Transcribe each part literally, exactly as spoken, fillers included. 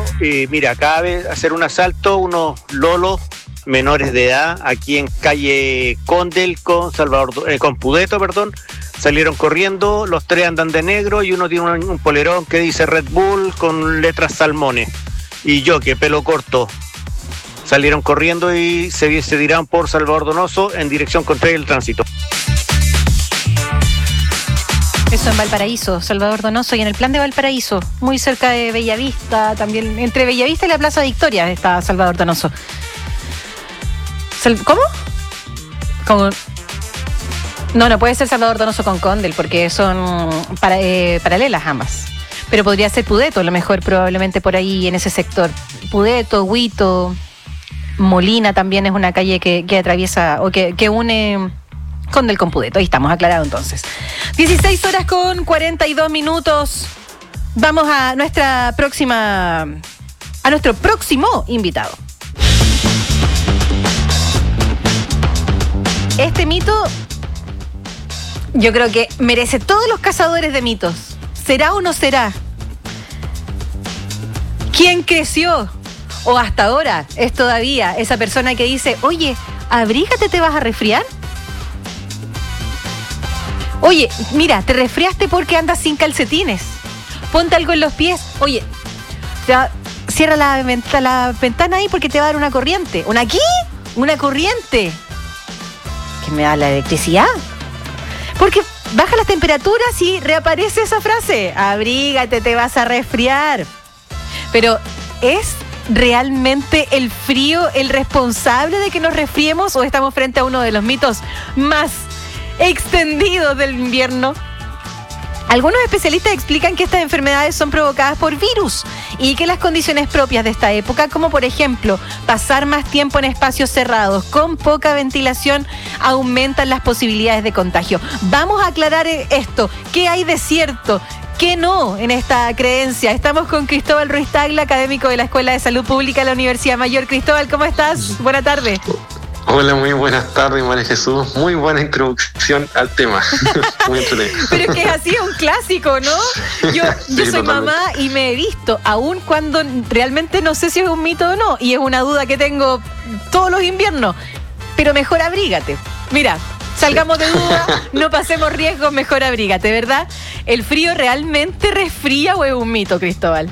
Eh, mira, acaba de hacer un asalto unos lolos menores de edad aquí en calle Condel con Salvador, eh, con Pudeto, perdón. Salieron corriendo, los tres andan de negro y uno tiene un, un polerón que dice Red Bull con letras salmones. Y yo, que pelo corto. Salieron corriendo y se, se tiraron por Salvador Donoso en dirección contraria al tránsito. Eso en Valparaíso, Salvador Donoso, y en el plan de Valparaíso, muy cerca de Bellavista, también entre Bellavista y la Plaza Victoria está Salvador Donoso. Sal- ¿Cómo? ¿Cómo? No, no puede ser Salvador Donoso con Condel, porque son para, eh, paralelas ambas. Pero podría ser Pudeto, a lo mejor, probablemente por ahí en ese sector. Pudeto, Huito, Molina también es una calle que, que atraviesa o que, que une Condel con Pudeto. Ahí estamos, aclarado entonces. dieciséis horas con cuarenta y dos minutos. Vamos a nuestra próxima, a nuestro próximo invitado. Este mito, yo creo que merece todos los cazadores de mitos. ¿Será o no será? ¿Quién creció? O hasta ahora es todavía esa persona que dice, oye, abrígate, ¿te vas a resfriar? Oye, mira, te resfriaste porque andas sin calcetines. Ponte algo en los pies. Oye, te va, cierra la, venta, la ventana ahí porque te va a dar una corriente. ¿Una qué? Una corriente. ¿Que me da la electricidad? Porque baja las temperaturas y reaparece esa frase. Abrígate, te vas a resfriar. Pero, ¿es realmente el frío el responsable de que nos resfriemos o estamos frente a uno de los mitos más extendidos del invierno? Algunos especialistas explican que estas enfermedades son provocadas por virus y que las condiciones propias de esta época, como por ejemplo pasar más tiempo en espacios cerrados con poca ventilación, aumentan las posibilidades de contagio. Vamos a aclarar esto. ¿Qué hay de cierto? ¿Qué no en esta creencia? Estamos con Cristóbal Ruiz Tagle, académico de la Escuela de Salud Pública de la Universidad Mayor. Cristóbal, ¿cómo estás? Buena tarde. Hola, muy buenas tardes, María Jesús. Muy buena introducción al tema. Muy entretenido. Pero es que es así, un clásico, ¿no? Yo, Sí, yo soy totalmente. mamá y me he visto, aun cuando realmente no sé si es un mito o no, y es una duda que tengo todos los inviernos, pero mejor abrígate. Mira, salgamos de duda, no pasemos riesgos, mejor abrígate, ¿verdad? ¿El frío realmente resfría o es un mito, Cristóbal?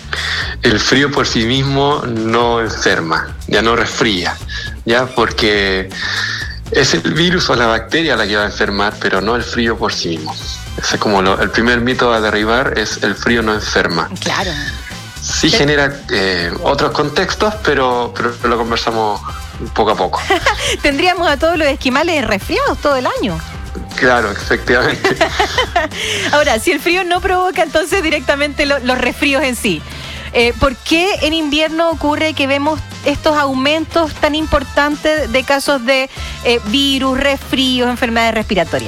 El frío por sí mismo no enferma, ya no resfría, ya porque es el virus o la bacteria la que va a enfermar, pero no el frío por sí mismo. Ese es como lo, el primer mito a derribar, es el frío no enferma. Claro. Sí Pero- genera eh, otros contextos, pero, pero lo conversamos poco a poco. Tendríamos a todos los esquimales resfriados todo el año. Claro, efectivamente. Ahora, si el frío no provoca entonces directamente lo- los resfríos en sí, eh, ¿por qué en invierno ocurre que vemos estos aumentos tan importantes de casos de eh, virus, resfríos, enfermedades respiratorias?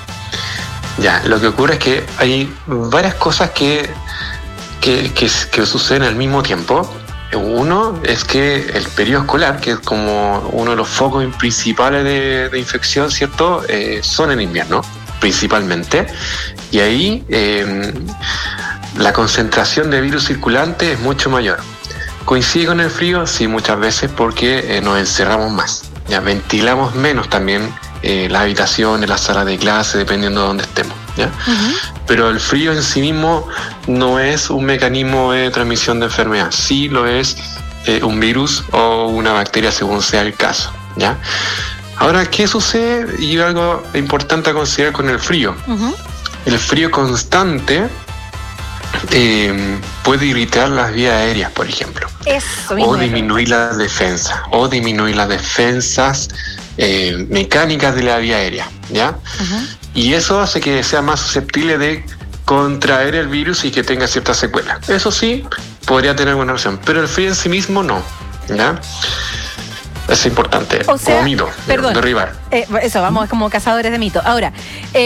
Ya, lo que ocurre es que hay varias cosas que, que, que, que suceden al mismo tiempo. Uno es que el periodo escolar, que es como uno de los focos principales de, de infección, ¿cierto? Eh, son en invierno, principalmente. Y ahí eh, la concentración de virus circulante es mucho mayor. ¿Coincide con el frío? Sí, muchas veces, porque eh, nos encerramos más. Ya ventilamos menos también eh, las habitaciones, las salas de clase, dependiendo de dónde estemos, ¿ya? Uh-huh. Pero el frío en sí mismo no es un mecanismo de transmisión de enfermedad, sí lo es eh, un virus o una bacteria según sea el caso, ¿ya? Ahora, ¿qué sucede? Y algo importante a considerar con el frío. Uh-huh. El frío constante eh, puede irritar las vías aéreas, por ejemplo. Eso mismo. O disminuir las defensas, o disminuir las defensas eh, mecánicas de la vía aérea, ¿ya? Uh-huh. Y eso hace que sea más susceptible de contraer el virus y que tenga ciertas secuelas. Eso sí, podría tener alguna razón, pero el frío en sí mismo no, ¿ya? Es importante, O sea, como mito, perdón. derribar. Eh, eso, vamos como cazadores de mitos. Ahora, eh,